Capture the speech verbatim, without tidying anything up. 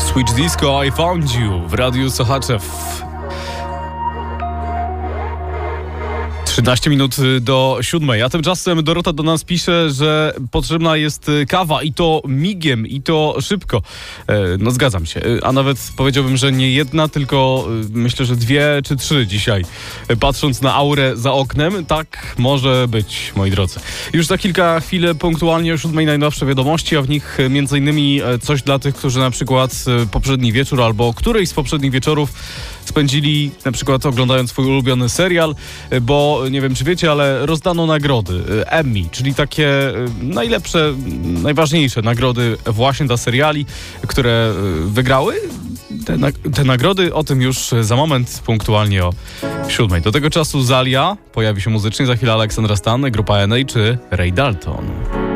Switch Disco, I Found You w Radiu Sochaczew. trzynaście minut do siódmej, a tymczasem Dorota do nas pisze, że potrzebna jest kawa i to migiem, i to szybko. No zgadzam się, a nawet powiedziałbym, że nie jedna, tylko myślę, że dwie czy trzy dzisiaj. Patrząc na aurę za oknem, tak może być, moi drodzy. Już za kilka chwil punktualnie o siódmej najnowsze wiadomości, a w nich między innymi coś dla tych, którzy na przykład poprzedni wieczór albo któryś z poprzednich wieczorów spędzili na przykład oglądając swój ulubiony serial, bo nie wiem czy wiecie, ale rozdano nagrody Emmy, czyli takie najlepsze, najważniejsze nagrody właśnie dla seriali, które wygrały. Te, na, te nagrody, o tym już za moment, punktualnie o siódmej. Do tego czasu Zalia pojawi się muzycznie, za chwilę Aleksandra Stan, grupa N A czy Ray Dalton.